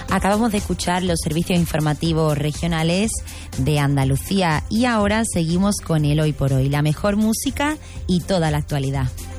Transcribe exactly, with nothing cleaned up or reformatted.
Acabamos de escuchar los servicios informativos regionales de Andalucía y ahora seguimos con el Hoy por Hoy, la mejor música y toda la actualidad.